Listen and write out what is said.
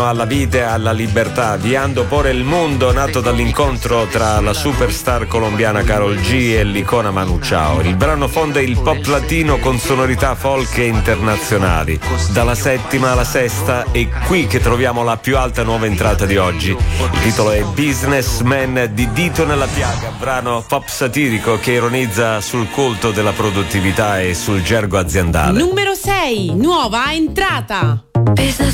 alla vita e alla libertà, avviando pure il mondo, nato dall'incontro tra la superstar colombiana Karol G e l'icona Manu Chao. Il brano fonda il pop latino con sonorità folk e internazionali. Dalla settima alla sesta è qui che troviamo la più alta nuova entrata di oggi. Il titolo è Businessman di Dito nella piaga, brano pop satirico che ironizza sul culto della produttività e sul gergo aziendale. Numero 6, nuova entrata.